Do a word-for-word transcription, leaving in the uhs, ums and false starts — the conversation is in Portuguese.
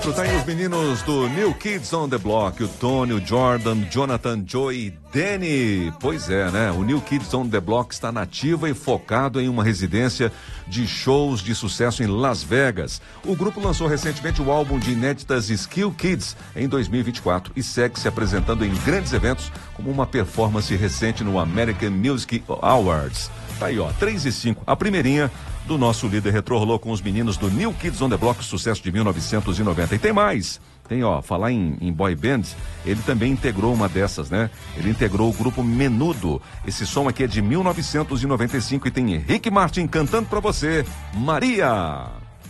Tá aí os meninos do New Kids on the Block, o Tony, o Jordan, Jonathan, Joey e Danny. Pois é, né? O New Kids on the Block está nativa e focado em uma residência de shows de sucesso em Las Vegas. O grupo lançou recentemente o álbum de inéditas Skill Kids em dois mil e vinte e quatro e segue se apresentando em grandes eventos como uma performance recente no American Music Awards. Tá aí, ó, três e cinco. A primeirinha do nosso líder retrô rolou com os meninos do New Kids on the Block, sucesso de mil novecentos e noventa. E tem mais. Tem, ó, falar em, em boy band, ele também integrou uma dessas, né? Ele integrou o grupo Menudo. Esse som aqui é de mil novecentos e noventa e cinco e tem Rick Martin cantando pra você, Maria.